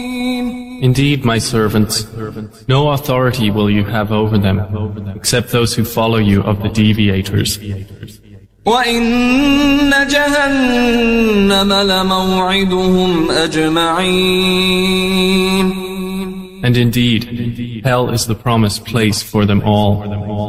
Indeed, my servants, no authority will you have over them, except those who follow you of the deviators. وَإِنَّ جَهَنَّمَ لَمَوْعِدُهُمْ أَجْمَعِينَ. And indeed, hell is the promised place for them all.